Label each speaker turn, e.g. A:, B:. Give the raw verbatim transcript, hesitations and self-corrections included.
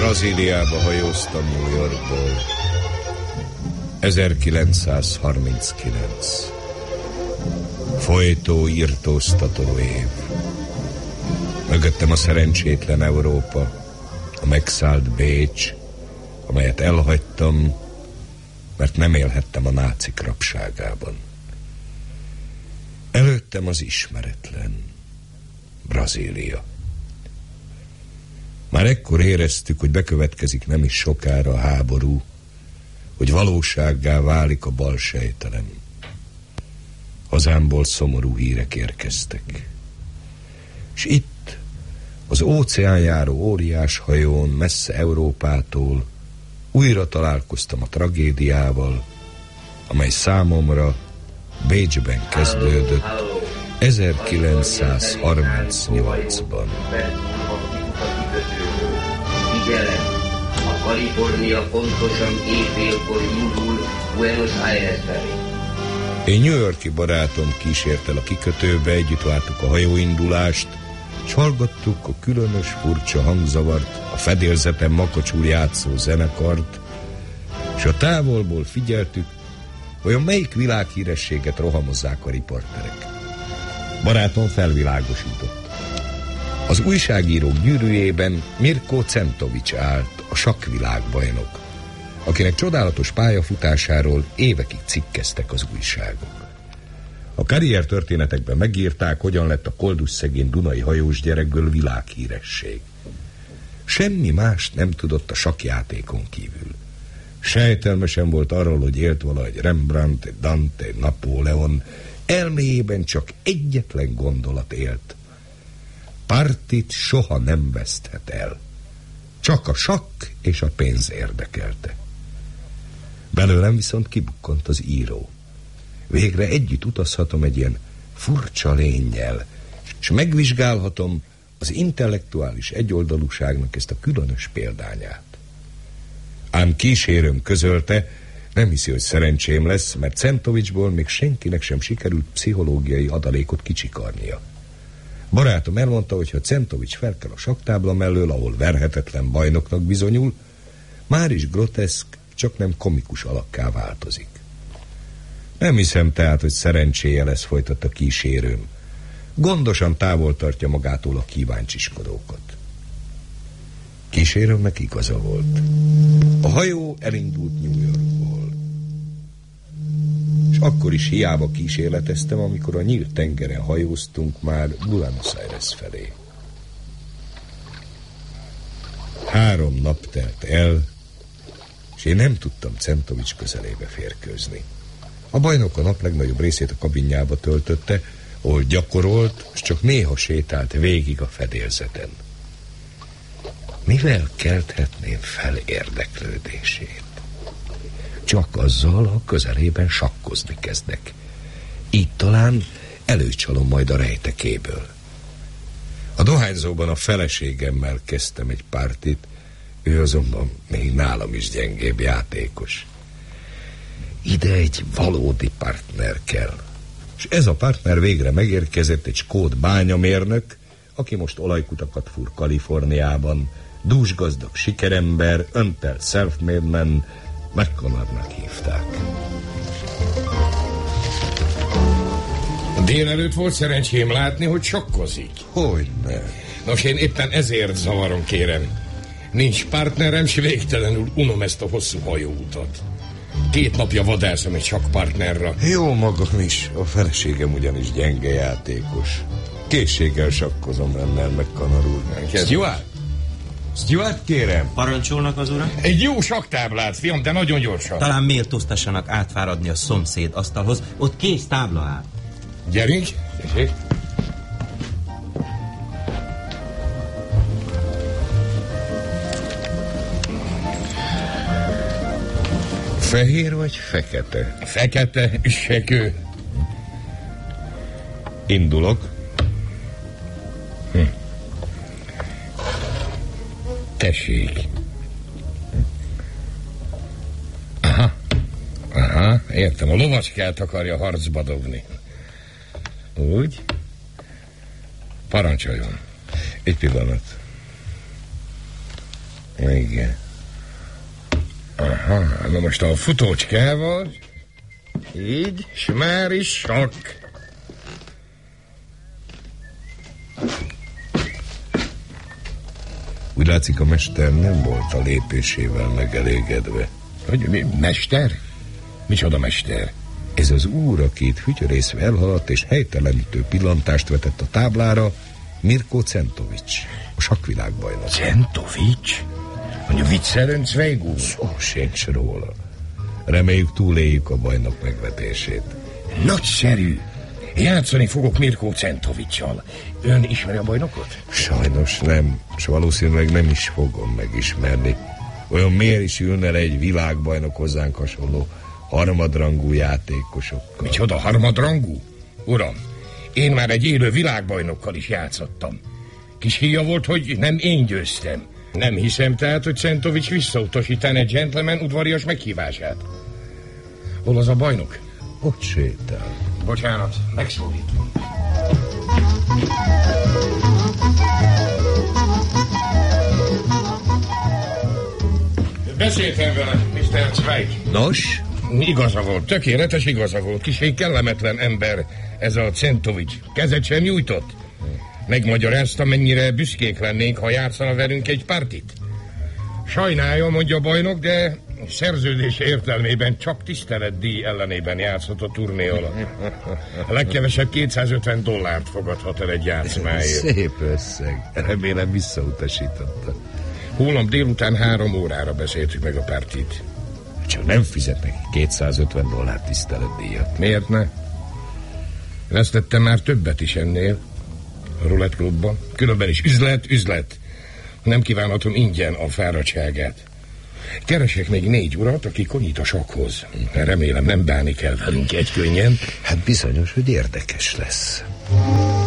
A: Brazíliába hajóztam New Yorkból. ezerkilencszázharminckilenc. Folytó, irtóztató év. Mögöttem a szerencsétlen Európa, a megszállt Bécs, amelyet elhagytam, mert nem élhettem a nácik rabságában. Előttem az ismeretlen, Brazília. Már ekkor éreztük, hogy bekövetkezik nem is sokára a háború, hogy valósággá válik a balsejtelem. Hazámból szomorú hírek érkeztek. És itt, az óceánjáró óriás hajón, messze Európától újra találkoztam a tragédiával, amely számomra Bécsben kezdődött ezerkilencszázharmincnyolcban.
B: Figyelem! A Kalifornia pontosan éjfélkor indul Buenos Aires felé.
A: Én New York-i barátom kísért el a kikötőbe, együtt vártuk a hajóindulást, és hallgattuk a különös, furcsa hangzavart, a fedélzeten makacsul játszó zenekart, és a távolból figyeltük, vajon melyik világhírességet rohamozzák a riporterek. Barátom felvilágosított. Az újságírók gyűrűjében Mirko Centovics állt, a sakkvilágbajnok, akinek csodálatos pályafutásáról évekig cikkeztek az újságok. A karriertörténetekben megírták, hogyan lett a koldusszegény dunai hajós gyerekből világhíresség. Semmi mást nem tudott a sakkjátékon kívül. Sejtelmesen volt arról, hogy élt valahogy Rembrandt, egy Dante, egy Napóleon, elméjében csak egyetlen gondolat élt. Partit soha nem veszthet el. Csak a sakk és a pénz érdekelte. Belőlem viszont kibukkant az író. Végre együtt utazhatom egy ilyen furcsa lénnyel, és megvizsgálhatom az intellektuális egyoldalúságnak ezt a különös példányát. Ám kísérőm közölte, nem hiszi, hogy szerencsém lesz, mert Centovicsból még senkinek sem sikerült pszichológiai adalékot kicsikarnia. Barátom elmondta, hogy ha Centovics felkel a sakktábla mellől, ahol verhetetlen bajnoknak bizonyul, már is groteszk, csak nem komikus alakká változik. Nem hiszem tehát, hogy szerencséje lesz, folytatta kísérőm. Gondosan távol tartja magától a kíváncsiskodókat. Kísérőmnek igaza volt. A hajó elindult New Yorkból. És akkor is hiába kísérleteztem, amikor a nyílt tengeren hajóztunk már Buenos Aires felé. Három nap telt el, és én nem tudtam Centovics közelébe férkőzni. A bajnok a nap legnagyobb részét a kabinjába töltötte, ahol gyakorolt, és csak néha sétált végig a fedélzeten. Mivel kelthetném fel érdeklődését? Csak azzal, ha közelében sakkozni kezdek. Így talán előcsalom majd a rejtekéből. A dohányzóban a feleségemmel kezdtem egy pártit, ő azonban még nálam is gyengébb játékos. Ide egy valódi partner kell. És ez a partner végre megérkezett, egy skót bányamérnök, aki most olajkutakat fúr Kaliforniában, dúsgazdag sikerember, öntelt self-made man, McConnellnak hívták.
C: Délelőtt volt szerencsém látni, hogy sakkozik.
A: Hogyne.
C: Nos, én éppen ezért zavarom, kérem. Nincs partnerem, s végtelenül unom ezt a hosszú hajóutat. Két napja vadászom egy sakkpartnerra.
A: Jó magam is, a feleségem ugyanis gyenge játékos. Készséggel sakkozom önnel, McConnell úr.
C: Stuart?
A: Stuart, kérem.
D: Parancsolnak az uram?
C: Egy jó sakktáblát, fiam, de nagyon gyorsan.
D: Talán méltóztassanak átfáradni a szomszéd asztalhoz, ott kész tábla áll.
C: Gyerünk. Gyerünk.
A: Fehér vagy fekete?
C: Fekete, sekő.
A: Indulok.
C: Hm. Tessék. Aha. Aha, értem, a lovacskát akarja harcba dobni. Úgy? Parancsoljon.
A: Egy pillanat.
C: Igen. Aha, na most a futócskával. Így, s már is sok.
A: Úgy látszik, a mester nem volt a lépésével megelégedve.
C: Hogy mi, mester? Micsoda mester?
A: Ez az úr, aki itt fütyörészve elhaladt és helytelenítő pillantást vetett a táblára, Mirko Centovics, a sakkvilágbajnok.
C: Centovics? Mondja, viccelen Zweig?
A: Szó sincs róla. Reméljük, túléljük a bajnok megvetését.
C: Nagyszerű! Játszani fogok Mirko Centovics-sal. Ön ismeri a bajnokot?
A: Sajnos nem, és valószínűleg nem is fogom megismerni. Olyan miért is ülne le egy világbajnok hozzánk hasonló harmadrangú játékosokkal.
C: Micsoda harmadrangú? Uram, én már egy élő világbajnokkal is játszottam. Kis híja volt, hogy nem én győztem. Nem hiszem tehát, hogy Centovics visszautasítaná egy gentleman udvarias meghívását. Hol az a bajnok?
A: Ott sétál.
C: Bocsánat, megszólítom. Beszéltem vele, miszter Zweig.
A: Nos?
C: Igaza volt, tökéletes igaza volt. Kicsit kellemetlen ember ez a Centovics. Kezet sem nyújtott. Megmagyarázta, mennyire büszkék lennénk, ha játszana velünk egy partit. Sajnálja, mondja a bajnok, de szerződés értelmében csak tiszteletdíj ellenében játszhat a turné alatt. A legkevesebb kétszázötven dollárt fogadhat el egy játszmáért.
A: Szép összeg. Remélem visszautasította.
C: Holnap délután három órára beszéltük meg a partit.
A: Csak nem fizetnek kétszázötven dollár tiszteletdíjat.
C: Miért ne? Vesztettem már többet is ennél. A Roulette Klubban. Különben is üzlet, üzlet. Nem kívánhatom ingyen a fáradtságát. Keresek még négy urat, aki konyít a sakkhoz. Remélem nem bánik el velünk egykönnyen.
A: Hát bizonyos, hogy érdekes lesz.